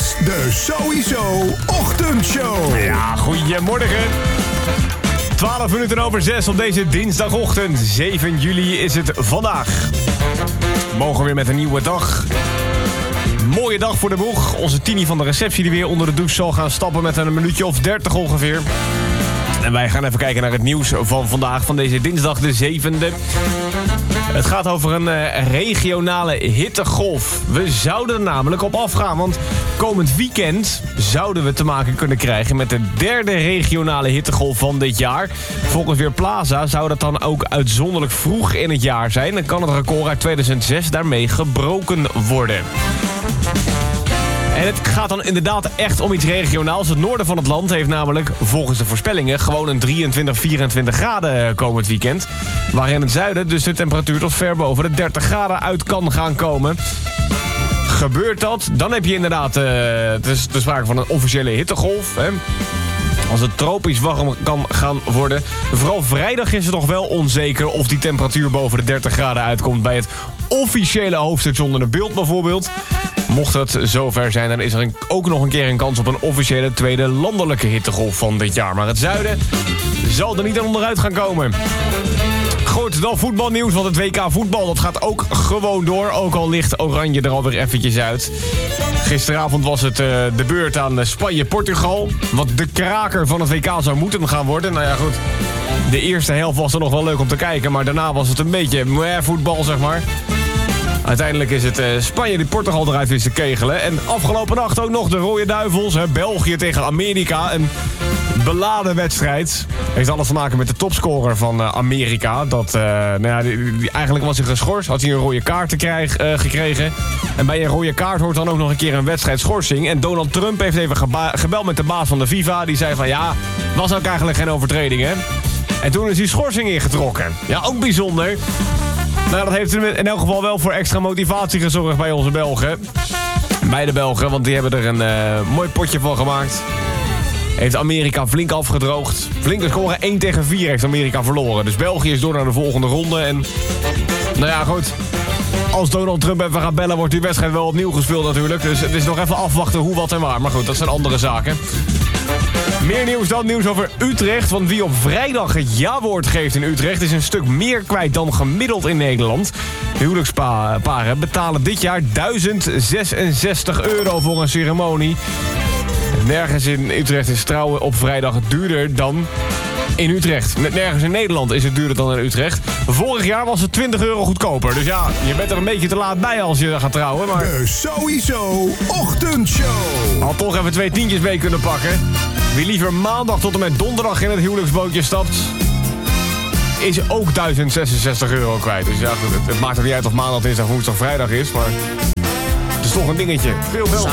is de Sowieso Ochtendshow. Ja, goedemorgen. 12 minuten over 6 op deze dinsdagochtend. 7 juli is het vandaag. We mogen weer met een nieuwe dag. Mooie dag voor de boeg. Onze Tini van de receptie die weer onder de douche zal gaan stappen met een minuutje of 30 ongeveer. En wij gaan even kijken naar het nieuws van vandaag, van deze dinsdag de 7e. Het gaat over een regionale hittegolf. We zouden er namelijk op afgaan, want komend weekend zouden we te maken kunnen krijgen met de derde regionale hittegolf van dit jaar. Volgens Weerplaza zou dat dan ook uitzonderlijk vroeg in het jaar zijn. Dan kan het record uit 2006 daarmee gebroken worden. En het gaat dan inderdaad echt om iets regionaals. Het noorden van het land heeft namelijk, volgens de voorspellingen, gewoon een 23, 24 graden komend weekend. Waar in het zuiden dus de temperatuur tot ver boven de 30 graden uit kan gaan komen. Gebeurt dat, dan heb je inderdaad de sprake van een officiële hittegolf. Hè? Als het tropisch warm kan gaan worden. Vooral vrijdag is het nog wel onzeker of die temperatuur boven de 30 graden uitkomt bij het officiële hoofdstation onder beeld bijvoorbeeld. Mocht het zover zijn, dan is er ook nog een keer een kans op een officiële tweede landelijke hittegolf van dit jaar. Maar het zuiden zal er niet aan onderuit gaan komen. Goed, dan voetbalnieuws, want het WK voetbal dat gaat ook gewoon door. Ook al ligt Oranje er alweer eventjes uit. Gisteravond was het de beurt aan Spanje-Portugal. Wat de kraker van het WK zou moeten gaan worden. Nou ja, goed. De eerste helft was er nog wel leuk om te kijken, maar daarna was het een beetje voetbal, zeg maar. Uiteindelijk is het Spanje die Portugal eruit wist te kegelen. En afgelopen nacht ook nog de Rode Duivels. België tegen Amerika. Een beladen wedstrijd. Heeft alles te maken met de topscorer van Amerika. Eigenlijk was hij geschorst. Had hij een rode kaart gekregen. En bij een rode kaart hoort dan ook nog een keer een wedstrijdschorsing. En Donald Trump heeft even gebeld met de baas van de FIFA. Die zei van ja, was ook eigenlijk geen overtreding, hè? En toen is die schorsing ingetrokken. Ja, ook bijzonder. Nou, dat heeft in elk geval wel voor extra motivatie gezorgd bij onze Belgen. Bij de Belgen, want die hebben er een mooi potje van gemaakt. Heeft Amerika flink afgedroogd. Flinke score 1-4 heeft Amerika verloren. Dus België is door naar de volgende ronde. En nou ja, goed. Als Donald Trump even gaat bellen, wordt die wedstrijd wel opnieuw gespeeld natuurlijk. Dus het is nog even afwachten hoe, wat en waar. Maar goed, dat zijn andere zaken. Meer nieuws dan nieuws over Utrecht. Want wie op vrijdag het ja-woord geeft in Utrecht is een stuk meer kwijt dan gemiddeld in Nederland. De huwelijksparen betalen dit jaar €1066 voor een ceremonie. Nergens in Utrecht is trouwen op vrijdag duurder dan in Utrecht. Nergens in Nederland is het duurder dan in Utrecht. Vorig jaar was het €20 goedkoper. Dus ja, je bent er een beetje te laat bij als je gaat trouwen. Maar de Sowieso Ochtendshow. Had toch even 2 tientjes mee kunnen pakken. Wie liever maandag tot en met donderdag in het huwelijksbootje stapt, is ook €1066 kwijt. Dus ja, het maakt er niet uit of maandag, dinsdag, woensdag, vrijdag is. Maar het is toch een dingetje. Veel.